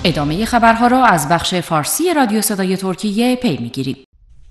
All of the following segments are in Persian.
ادامه خبرها را از بخش فارسی رادیو صدای ترکیه پی می‌گیرید.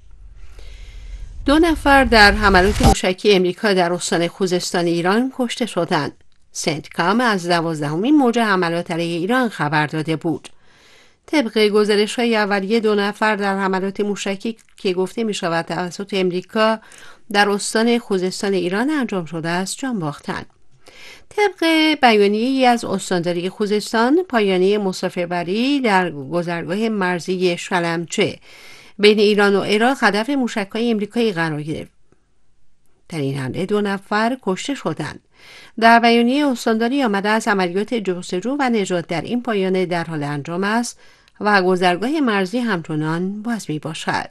2 نفر در حملات موشکی امریکا در استان خوزستان ایران کشته شدند. سنتکام از 12مین موج حملات علیه ایران خبر داده بود. طبق گزارش‌های اولیه 2 نفر در حملات موشکی که گفته می‌شود توسط امریکا در استان خوزستان ایران انجام شده است جان باختند. طبق بیانیه‌ای از استانداری خوزستان، پایانه مسافربری در گذرگاه مرزی شلمچه بین ایران و عراق هدف موشک‌های امریکایی قرار گرفت. در این حمله 2 نفر کشته شدند. در بیانیه استانداری آمده از عملیات جستجو و نجات در این پایانه در حال انجام است و گذرگاه مرزی همچنان باز میباشد.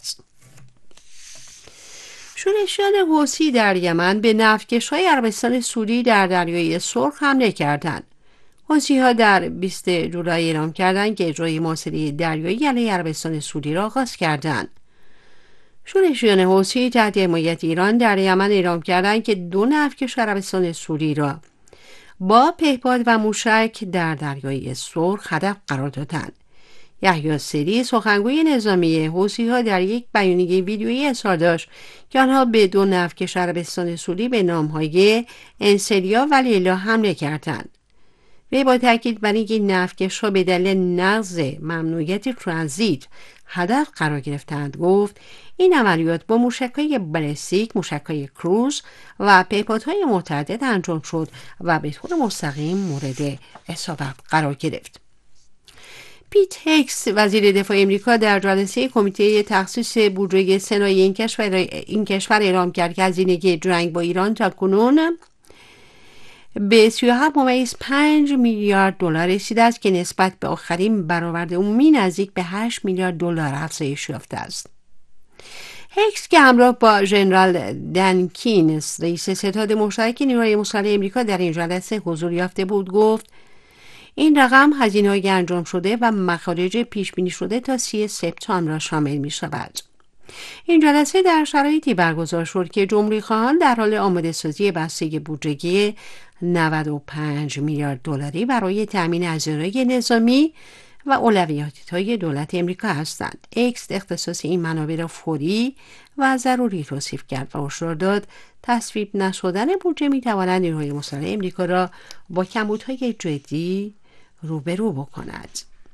شورشیان حوثی در یمن به نفتکش‌های عربستان سعودی در دریای سرخ حمله کردند. حوثی‌ها در 20 جولای اعلام کردند که اجرای محاصره دریایی علیه عربستان سعودی را آغاز کردند. شورشیان حوثی تحت حمایت ایران در یمن اعلام کردند که 2 نفتکش عربستان سعودی را با پهپاد و موشک در دریای سرخ هدف قرار دادند. یحیی سری، سخنگوی نظامی حوثی‌ها، در یک بیانیه ویدیویی اظهار داشت که آنها به 2 نفتکش عربستان سعودی به نام‌های انسلیا و لیلا حمله کردند. وی با تاکید بر اینکه نفتکش‌ها به دلیل نقض ممنوعیت ترانزیت هدف قرار گرفتند گفت این عملیات با موشک‌های بالستیک، موشک‌های کروز و پیپادهای متعدد انجام شد و به طور مستقیم مورد اصابت قرار گرفت. پیت هکس، وزیر دفاع امریکا، در جلسه کمیته تخصیص بودجه سنای این کشور اعلام کرد که هزینه جنگ با ایران تاکنون به 37.5 میلیارد دلار رسیده است که نسبت به آخرین برآورد عمومی نزدیک به 8 میلیارد دلار افزایش یافته است. هکس که همراه با ژنرال دنکینز، رئیس ستاد مشترک نیروهای مسلح امریکا، در این جلسه حضور یافته بود، گفت این رقم هزینه‌های انجام شده و مخارج پیش بینی شده تا 30 سپتامبر را شامل می شود. این جلسه در شرایطی برگزار شد که جمهوری‌خواهان در حال آماده‌سازی بسته بودجه 95 میلیارد دلاری برای تأمین هزینه‌های نظامی و اولویت‌های دولت امریکا هستند. اکس اختصاص این منابع را فوری و ضروری توصیف کرد و هشدار داد تصویب نشدن بودجه می‌تواند نیروهای مسلح امریکا را با کمبودهای جدی روبرو بکند.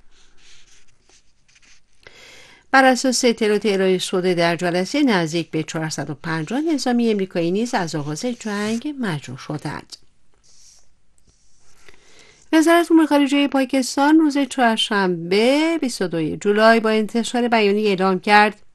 بر اساس اطلاعات ارائه شده در جلسه، نزدیک به 450 نظامی امریکایی نیز از آغاز جنگ مجروح شدند. وزارت امور خارجه پاکستان روز چهارشنبه 22 جولای با انتشار بیانیه اعلام کرد